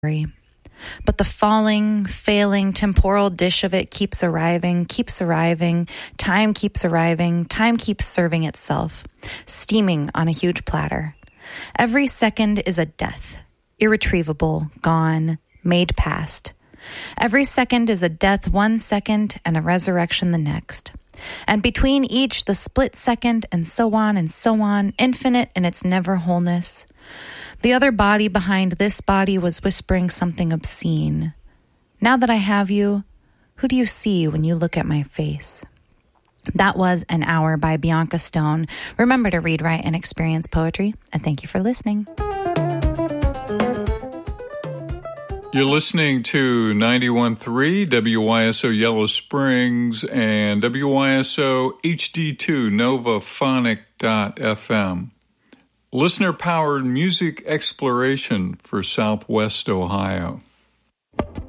But the falling, failing, temporal dish of it keeps arriving, time keeps arriving, time keeps serving itself, steaming on a huge platter. Every second is a death, irretrievable, gone, made past. Every second is a death 1 second and a resurrection the next. And between each, the split second, and so on, infinite in its never wholeness. The other body behind this body was whispering something obscene. Now that I have you, who do you see when you look at my face? That was An Hour by Bianca Stone. Remember to read, write, and experience poetry, and thank you for listening. You're listening to 91.3 WYSO Yellow Springs and WYSO HD2 Novaphonic.fm. Listener-powered music exploration for Southwest Ohio.